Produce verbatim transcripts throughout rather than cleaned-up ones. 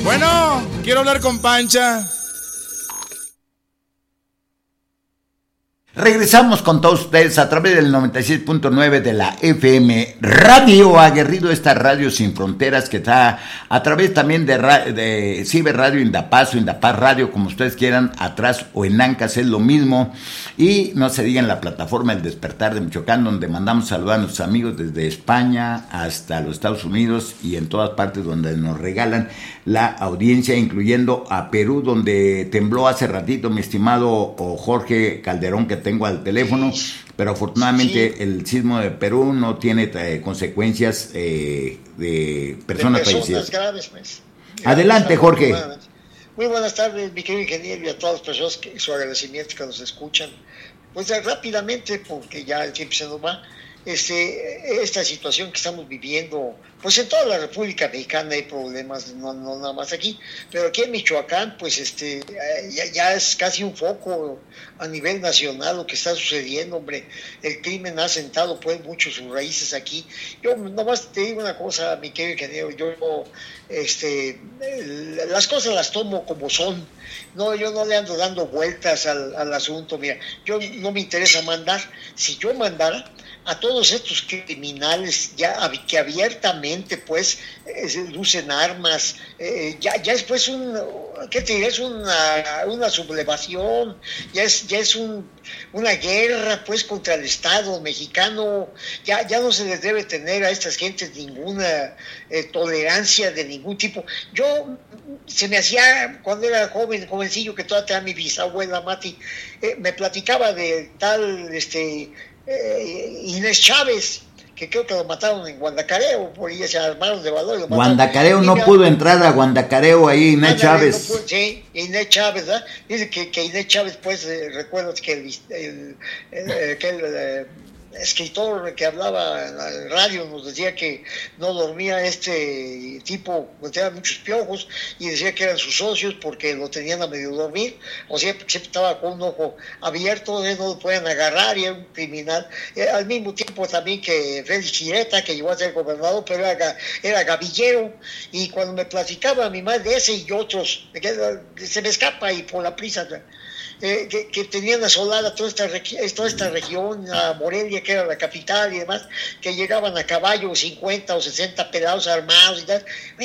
Bueno, quiero hablar con Pancha. Regresamos con todos ustedes a través del noventa y seis punto nueve de la F M Radio Aguerrido, esta radio sin fronteras que está a través también de, de Ciber Radio Indapaz o Indapaz Radio, como ustedes quieran, atrás o en Ancas es lo mismo. Y no se diga en la plataforma El Despertar de Michoacán, donde mandamos saludar a nuestros amigos desde España hasta los Estados Unidos y en todas partes donde nos regalan la audiencia, incluyendo a Perú, donde tembló hace ratito mi estimado Jorge Calderón, que tengo al teléfono, pero afortunadamente sí. El sismo de Perú no tiene eh, consecuencias eh, de personas, de personas fallecidas. Graves, pues. Adelante, Jorge. Muy buenas tardes, mi querido ingeniero, y a todas las personas que su agradecimiento que nos escuchan. Pues rápidamente, porque ya el tiempo se nos va, este, esta situación que estamos viviendo, pues en toda la República Mexicana hay problemas, no, no nada más aquí, pero aquí en Michoacán, pues este, ya, ya es casi un foco a nivel nacional lo que está sucediendo, hombre. El crimen ha sentado pues mucho sus raíces aquí. Yo nomás te digo una cosa, mi querido ingeniero, yo este, las cosas las tomo como son. No, yo no le ando dando vueltas al, al asunto. Mira, yo no me interesa mandar. Si yo mandara a todos estos criminales ya que abiertamente pues eh, lucen armas, eh, ya, ya es pues un, ¿qué te diré? Es una, una sublevación, ya es, ya es un, una guerra pues contra el Estado mexicano, ya, ya no se les debe tener a estas gentes ninguna eh, tolerancia de ningún tipo. Yo, se me hacía, cuando era joven, jovencillo, que todavía tenía mi bisabuela Mati, eh, me platicaba de tal, este, Eh, Inés Chávez, que creo que lo mataron en Guandacareo, por ella se armaron de valor. Lo Guandacareo no me... pudo entrar a Guandacareo ahí, Inés Chávez. No pudo, sí, Inés Chávez, ¿verdad? Dice que, que Inés Chávez, pues, eh, recuerdo que el, el, el, que el eh, escritor que hablaba en la radio nos decía que no dormía este tipo, tenía muchos piojos y decía que eran sus socios porque lo tenían a medio dormir, o sea, siempre estaba con un ojo abierto, no lo podían agarrar y era un criminal. Eh, al mismo tiempo también que Félix Chireta, que llegó a ser gobernador, pero era, era gavillero, y cuando me platicaba a mi madre de ese y otros, se me escapa y por la prisa, Eh, que, que tenían asolada toda esta, toda esta región, a Morelia, que era la capital y demás, que llegaban a caballo cincuenta o sesenta pelados armados y tal.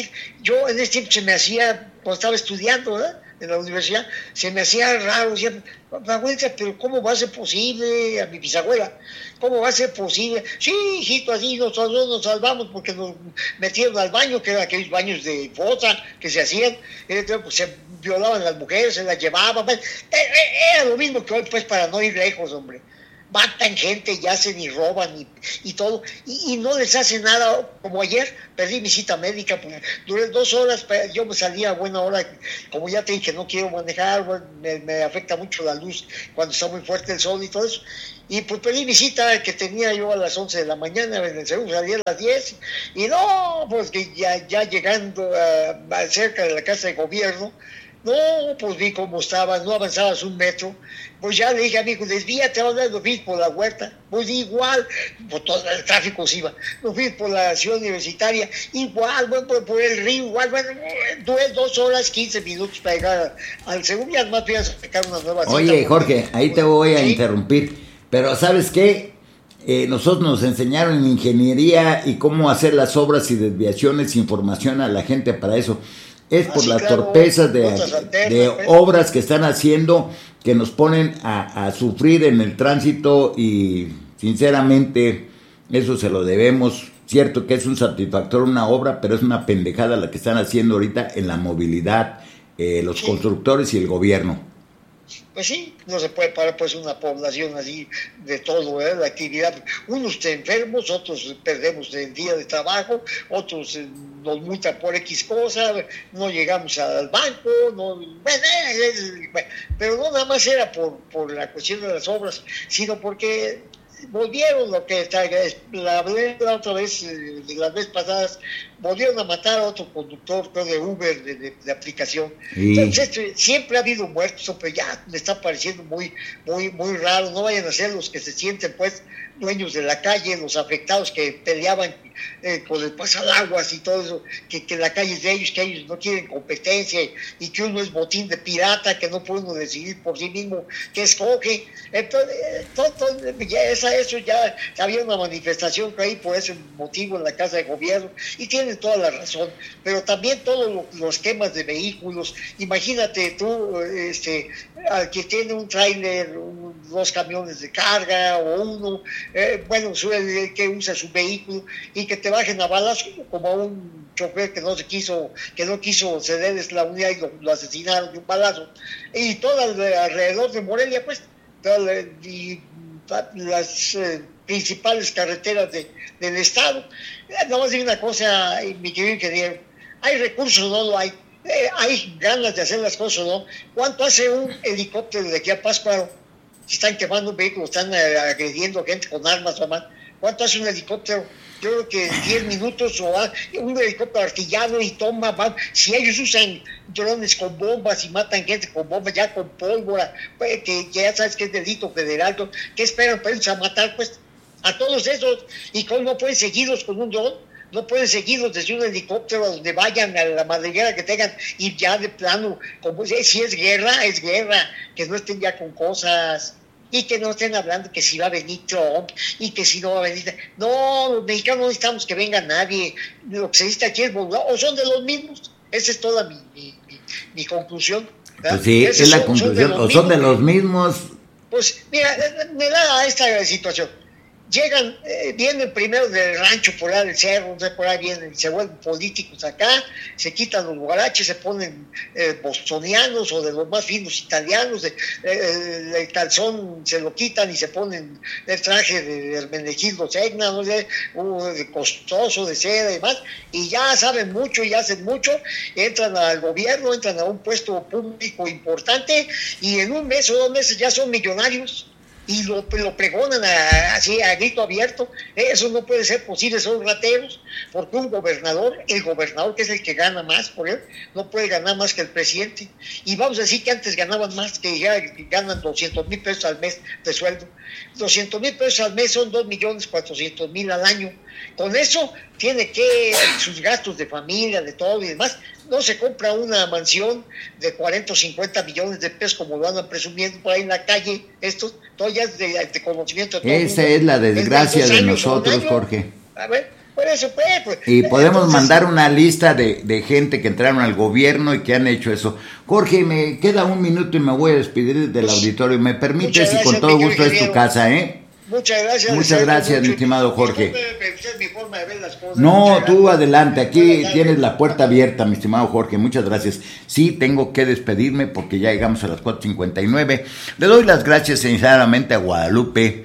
Yo en ese tiempo se me hacía, cuando estaba estudiando, ¿verdad?, en la universidad, se me hacía raro, decía, abuelita, pero ¿cómo va a ser posible? A mi bisabuela, ¿cómo va a ser posible? Sí, hijito, así nosotros nos salvamos porque nos metieron al baño, que eran aquellos baños de fosa que se hacían, entonces, pues, se violaban a las mujeres, se las llevaban, pues, era lo mismo que hoy, pues, para no ir lejos, hombre. Matan gente y hacen y roban y, y todo, y, y no les hace nada. Como ayer perdí mi cita médica, pues, duré dos horas, yo me salía a buena hora, como ya te dije, no quiero manejar, me, me afecta mucho la luz cuando está muy fuerte el sol y todo eso, y pues perdí mi cita que tenía yo a las once de la mañana, en el segundo salía a las diez, y no, pues que ya, ya llegando a, a cerca de la casa de gobierno, no, pues vi cómo estaba, no avanzabas un metro, pues ya le dije, amigo, desvíate, ahora lo vi por la huerta, pues igual, por todo el tráfico se iba, lo vi por la ciudad universitaria, igual, bueno, por, por el río, igual, bueno, duré dos horas, quince minutos para llegar al segundo, y además voy a sacar una nueva cita. Oye, Jorge, ahí te voy a ¿sí? interrumpir, pero ¿sabes qué? Eh, nosotros nos enseñaron en ingeniería y cómo hacer las obras y desviaciones, información a la gente para eso. Es por Así las claro, torpezas de, alternas, de obras que están haciendo, que nos ponen a, a sufrir en el tránsito, y sinceramente eso se lo debemos. Cierto que es un satisfactor una obra, pero es una pendejada la que están haciendo ahorita en la movilidad eh, los sí. constructores y el gobierno. Pues sí, no se puede parar pues una población así de todo, ¿eh? La actividad, unos están enfermos, otros perdemos el día de trabajo, otros eh, nos multan por X cosa, no llegamos al banco, no, bueno, eh, eh, pero no nada más era por, por la cuestión de las obras, sino porque volvieron, lo que la hablé la otra vez, eh, las veces pasadas, volvieron a matar a otro conductor, creo, de Uber, de, de, de aplicación. Sí. Entonces, este, siempre ha habido muertos, pero ya me está pareciendo muy, muy, muy raro. No vayan a ser los que se sienten, pues, dueños de la calle, los afectados que peleaban eh, con el pasalaguas y todo eso, que, que la calle es de ellos, que ellos no quieren competencia y que uno es botín de pirata, que no puede uno decidir por sí mismo qué escoge. Entonces, todo, todo, ya esa, eso ya había una manifestación ahí por ese motivo en la Casa de Gobierno y tienen toda la razón, pero también todos lo, los temas de vehículos. Imagínate tú, este, al que tiene un tráiler, un, dos camiones de carga o uno, eh, bueno, el que usa su vehículo y que te bajen a balas como a un chofer que no se quiso, que no quiso cederles la unidad y lo, lo asesinaron de un balazo. Y todo alrededor de Morelia, pues, toda, y las eh, principales carreteras de, del estado. Nada más digo una cosa, mi querido ingeniero, hay recursos o no lo hay, eh, hay ganas de hacer las cosas o no. ¿Cuánto hace un helicóptero de aquí a Pátzcuaro? Si están quemando un vehículo, están eh, agrediendo gente con armas o más. ¿Cuánto hace un helicóptero? Yo creo que diez minutos o ah, un helicóptero artillado y toma, van. Si ellos usan drones con bombas y matan gente con bombas, ya con pólvora, pues, que ya sabes que es delito federal, ¿qué esperan para ellos a matar? Pues a todos esos, y cómo no pueden seguirlos con un dron, no pueden seguirlos desde un helicóptero a donde vayan, a la madriguera que tengan, y ya de plano, como si es guerra, es guerra, que no estén ya con cosas. Y que no estén hablando que si va a venir Trump y que si no va a venir. No, los mexicanos no necesitamos que venga nadie. Lo que se necesita aquí es voluntad, o son de los mismos. Esa es toda mi, mi, mi, mi conclusión. ¿Verdad? Pues sí, Esos es la son, conclusión. son o son de los mismos. Pues mira, me da esta situación. Llegan, eh, vienen primero del rancho por ahí del cerro, no sé, por ahí vienen, se vuelven políticos acá, se quitan los guaraches, se ponen eh, bostonianos o de los más finos italianos, de, eh, el calzón se lo quitan y se ponen el traje de Hermenegildo Segna, no sé, uh, de costoso, de seda y demás, y ya saben mucho y hacen mucho, entran al gobierno, entran a un puesto público importante y en un mes o dos meses ya son millonarios. Y lo, lo pregonan a, así a grito abierto. Eso no puede ser posible, son rateros, porque un gobernador, el gobernador que es el que gana más por él, no puede ganar más que el presidente. Y vamos a decir que antes ganaban más, que ya ganan doscientos mil pesos al mes de sueldo. doscientos mil pesos al mes son dos millones cuatrocientos mil al año. Con eso tiene que sus gastos de familia, de todo y demás. No se compra una mansión de cuarenta o cincuenta millones de pesos como lo andan presumiendo por ahí en la calle. Esto todo ya es de, de conocimiento de todo. Esa es la desgracia de nosotros, Jorge. A ver, por eso, pues, pues, y podemos entonces, mandar una lista de, de gente que entraron al gobierno y que han hecho eso. Jorge, me queda un minuto y me voy a despedir del pues, auditorio. ¿Me permites? Y con todo gusto es tu casa, ¿eh? Muchas gracias. Muchas gracias, mi estimado Jorge. Mi forma de ver las cosas. No, tú adelante, aquí tienes la puerta abierta, mi estimado Jorge, muchas gracias. Sí, tengo que despedirme porque ya llegamos a las cuatro cincuenta y nueve. Le doy las gracias sinceramente a Guadalupe,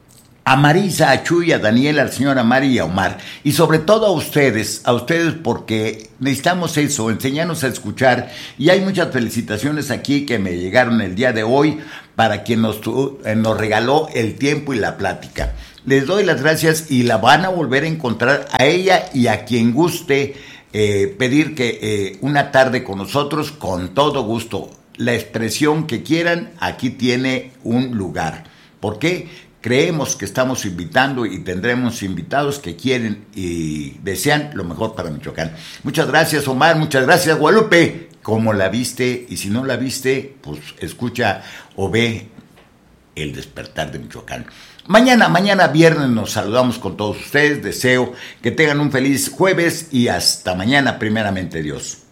a Marisa, a Chuy, a Daniela, al señor Amari y a Omar. Y sobre todo a ustedes, a ustedes porque necesitamos eso, enseñarnos a escuchar. Y hay muchas felicitaciones aquí que me llegaron el día de hoy para quien nos, nos regaló el tiempo y la plática. Les doy las gracias y la van a volver a encontrar a ella y a quien guste eh, pedir que eh, una tarde con nosotros, con todo gusto. La expresión que quieran, aquí tiene un lugar. ¿Por qué? Creemos que estamos invitando y tendremos invitados que quieren y desean lo mejor para Michoacán. Muchas gracias, Omar, muchas gracias, Guadalupe. Como la viste, y si no la viste, pues escucha o ve El Despertar de Michoacán. Mañana, mañana viernes nos saludamos con todos ustedes. Deseo que tengan un feliz jueves y hasta mañana, primeramente Dios.